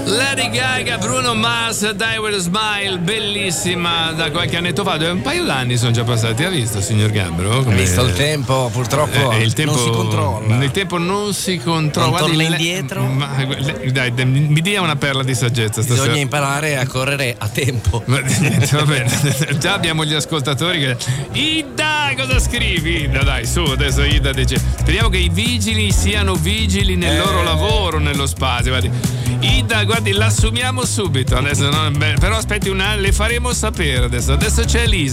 Lady Gaga, Bruno Mars, Die With A Smile, bellissima, da qualche annetto fa, un paio d'anni sono già passati, ha visto signor Gambro? Come... Visto il tempo, purtroppo il tempo, non si controlla. Il tempo non si controlla. Non torna indietro. Dai, mi dia una perla di saggezza stasera. Bisogna imparare a correre a tempo. Va bene, già abbiamo gli ascoltatori che... Ida, cosa scrivi? Ida, dai, su, adesso Ida dice speriamo che i vigili siano vigili nel loro lavoro, nello spazio. Guardi. Ida, guardi, l'assumiamo subito adesso, però aspetti le faremo sapere adesso c'è Elisa.